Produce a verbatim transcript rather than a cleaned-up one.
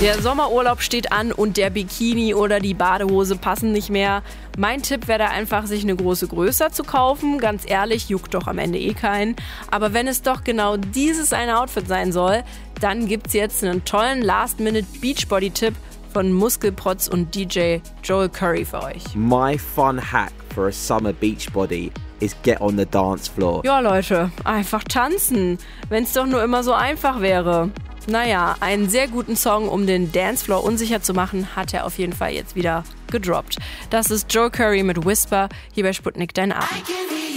Der Sommerurlaub steht an und der Bikini oder die Badehose passen nicht mehr. Mein Tipp wäre da einfach, sich eine Größe größer zu kaufen. Ganz ehrlich, juckt doch am Ende eh keinen. Aber wenn es doch genau dieses eine Outfit sein soll, dann gibt's jetzt einen tollen Last-Minute-Beachbody-Tipp von Muskelprotz und D J Joel Curry für euch. My fun hack for a summer beach body is get on the dance floor. Ja Leute, einfach tanzen. Wenn's doch nur immer so einfach wäre. Naja, einen sehr guten Song, um den Dancefloor unsicher zu machen, hat er auf jeden Fall jetzt wieder gedroppt. Das ist Joel Curry mit Whisper, hier bei Sputnik Dein Abend.